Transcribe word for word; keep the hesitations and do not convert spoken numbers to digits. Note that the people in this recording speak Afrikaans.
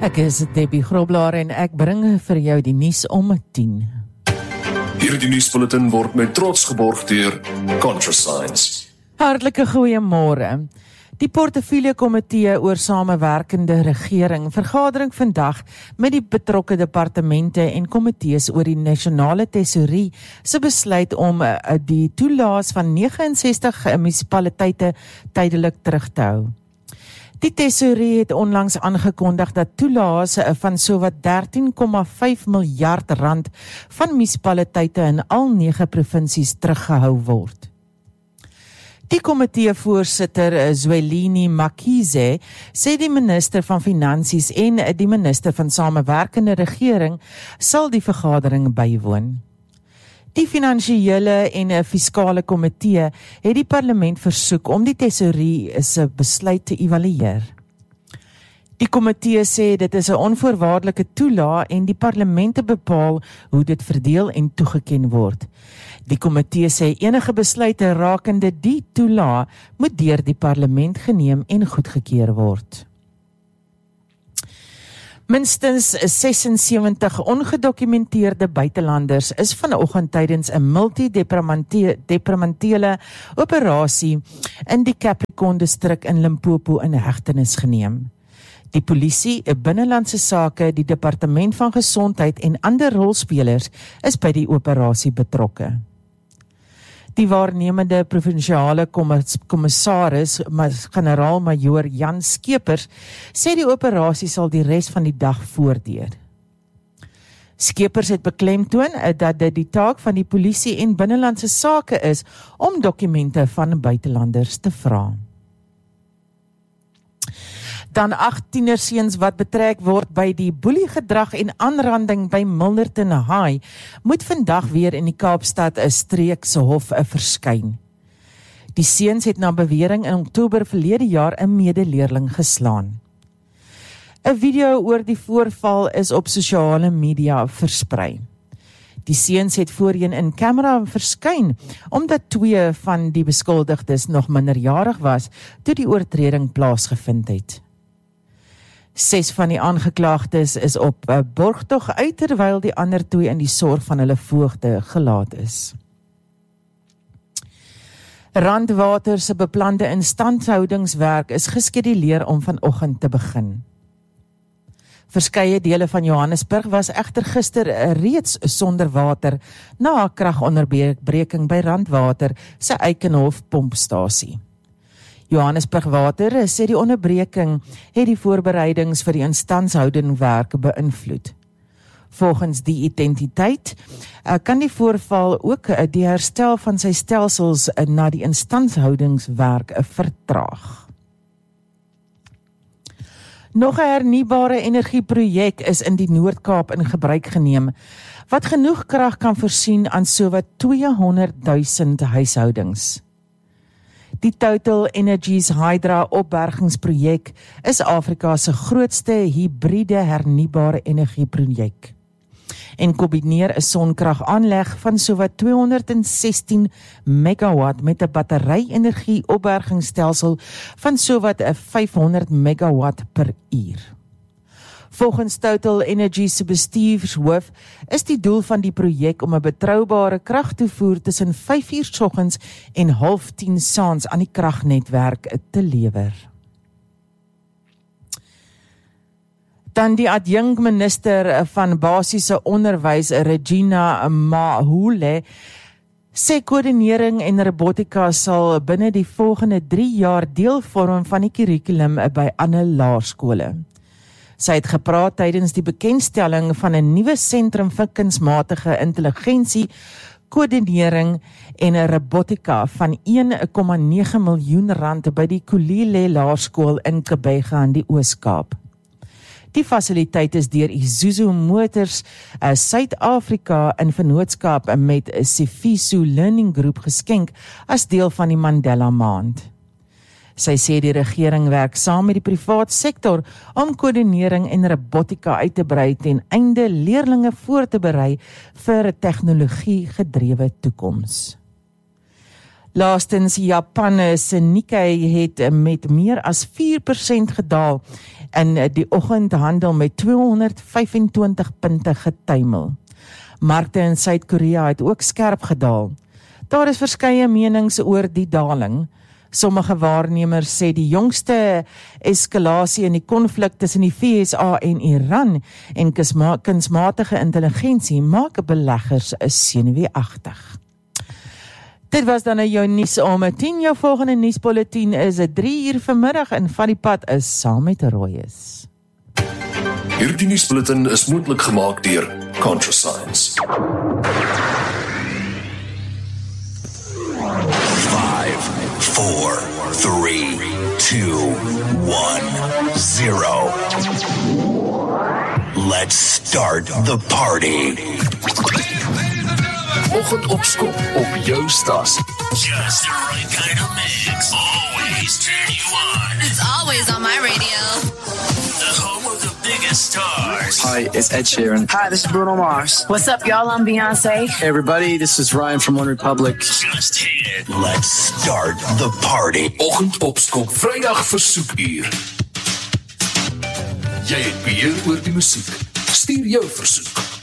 Ek is Debbie Groblaar en ek bring vir jou die nuus om tien. Hierdie nuusbulletin word met trots geborg deur ContraScience. Hartlike goeiemôre. Die Portefeulje Komitee oor Samewerkende Regering vergadering vandag met die betrokke departemente en komitees oor die nasionale tesourie se besluit om uh, die toelaas van vyf negentig munisipaliteite tydelik terug te hou. Die tesourie het onlangs aangekondig dat toelaas van sowat dertien komma vyf miljard rand van munisipaliteite in al nege provinsies teruggehou word. Die komitee-voorsitter Zwelini Mkhize sê die minister van Finansies en die minister van Samewerkende Regering sal die vergadering bywoon. Die finansiële en fiskale komitee het die parlement versoek om die tesourie se besluit te evalueer. Die komitee sê dit is 'n onvoorwaardelike toelaag en die parlement te bepaal hoe dit verdeel en toegeken word. Die komitee sê enige besluite rakende die toelaag moet deur die parlement geneem en goedgekeur word. Minstens sesensewentig ongedokumenteerde buitelanders is vanoggend tydens 'n multidepartementele operasie in die Capricorn distrik in Limpopo in hegtenis geneem. Die polisie, binnelandse sake, die departement van gesondheid en ander rolspelers is by die operasie betrokke. Die waarnemende provinsiale kommissaris, generaal-majoor Jan Skeepers, sê die operasie sal die res van die dag voordeur. Skeepers het beklemtoon dat dit die taak van die polisie en binnelandse sake is om dokumente van buitelanders te vra. Dan agt tienerseuns wat betrek word by die boeliegedrag en aanranding by Milnerton High, moet vandag weer in die Kaapstad 'n streekse hof verskyn. Die seuns het na bewering in Oktober verlede jaar 'n medeleerling geslaan. 'n Video oor die voorval is op sosiale media versprei. Die seuns het voorheen in kamera verskyn, omdat twee van die beskuldigdes nog minderjarig was toe die oortreding plaasgevind het. Ses van die aangeklaagdes is op uh, borgtog uit terwyl die ander twee in die sorg van hulle voogde gelaat is. Randwater se beplande instandhoudingswerk is geskeduleer om vanoggend te begin. Verskeie dele van Johannesburg was egter gister uh, reeds sonder water na 'n kragonderbreking by Randwater se Eikenhof pompstasie. Johannesburg Water sê die onderbreking het die voorbereidings vir die instandhoudingswerke beïnvloed. Volgens die identiteit kan die voorval ook die herstel van sy stelsels na die instandhoudingswerk vertraag. Nog 'n hernubare energieprojek is in die Noord-Kaap in gebruik geneem, wat genoeg krag kan voorsien aan sowat tweehonderdduisend huishoudings. Die Total Energies Hydra opbergingsprojek is Afrika se grootste hibriede hernubare energieprojek en kombineer 'n sonkragaanleg van sowat tweehonderdsestien megawatt met 'n battery-energie opbergingsstelsel van sowat vyfhonderd megawatt per uur. Volgens Total Energy se bestuurshoof is die doel van die projek om 'n betroubare kragtoevoer tussen vyf uur soggens en half tien saans aan die kragnetwerk te lewer. Dan die adjunkminister van basiese onderwys, Regina Mahule, sê koördinering en robotika sal binne die volgende drie jaar deel vorm van die kurrikulum by ander laerskole. Sy het gepraat tydens die bekendstelling van 'n nuwe sentrum vir kunsmatige intelligensie, koördinering en 'n robotika van een komma nege miljoen rand by die Kulile Laerskool in Kebega in die Oos-Kaap. Die fasiliteit is deur Isuzu Motors uh, Suid-Afrika in vennootskap met Sifiso Learning Group geskenk as deel van die Mandela Maand. Sy sê die regering werk saam met die privaat sektor om koördinering en robotika uit te brei ten einde leerlinge voor te berei vir 'n tegnologie-gedrewe toekoms. Laastens, Japan se Nikkei het met meer as vier persent gedaal in die oggendhandel met tweehonderd vyfentwintig punte getuimel. Markte in Suid-Korea het ook skerp gedaal. Daar is verskeie menings oor die daling. Sommige waarnemers sê die jongste eskalasie in die konflik tussen die V S A en Iran en kunsmatige intelligensie maak beleggers senuweeagtig. Dit was dan nou jou nuus om tien. Jou volgende nuusbulletin is drie uur vanmiddag en van die pad is saam met Royes. Hierdie nuusbulletin is moontlik gemaak deur ContraScience. Five, four, three, two, one, zero. Let's start the party. Oggendopskop op jou stasie. Just the right kind of mix. Always turn you on. It's always on my radio. The home of the biggest stars. Hi, it's Ed Sheeran. Hi, this is Bruno Mars. What's up, y'all? I'm Beyonce. Hey, everybody, this is Ryan from One Republic. Just hit it. Let's start the party. Oggendopskop, Vrydag versoekuur. Jy het beheer oor die musiek. Stuur jou versoek